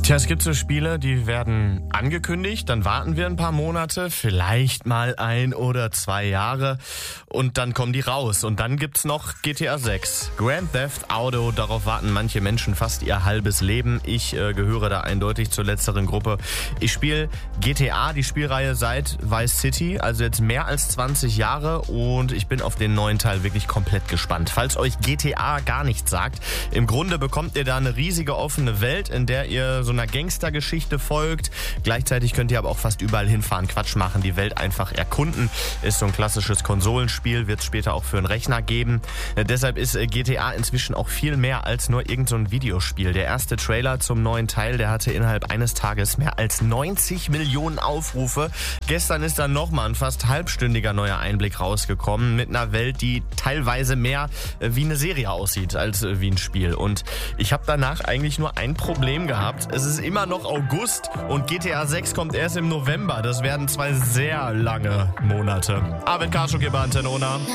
Tja, es gibt so Spiele, die werden angekündigt, dann warten wir ein paar Monate, vielleicht mal 1 oder 2 Jahre und dann kommen die raus. Und dann gibt's noch GTA 6. Grand Theft Auto, darauf warten manche Menschen fast ihr halbes Leben. Ich gehöre da eindeutig zur letzteren Gruppe. Ich spiele GTA, die Spielreihe seit Vice City, also jetzt mehr als 20 Jahre und ich bin auf den neuen Teil wirklich komplett gespannt. Falls euch GTA gar nichts sagt, im Grunde bekommt ihr da eine riesige offene Welt, in der ihr so einer Gangstergeschichte folgt. Gleichzeitig könnt ihr aber auch fast überall hinfahren, Quatsch machen, die Welt einfach erkunden. Ist so ein klassisches Konsolenspiel, wird es später auch für einen Rechner geben. Deshalb ist GTA inzwischen auch viel mehr als nur irgend so ein Videospiel. Der erste Trailer zum neuen Teil, der hatte innerhalb eines Tages mehr als 90 Millionen Aufrufe. Gestern ist dann nochmal ein fast halbstündiger neuer Einblick rausgekommen mit einer Welt, die teilweise mehr wie eine Serie aussieht als wie ein Spiel. Und ich habe danach eigentlich nur ein Problem gehabt. Es ist immer noch August und GTA 6 kommt erst im November. Das werden 2 sehr lange Monate. Arvid Karschuk, Antenne Ona.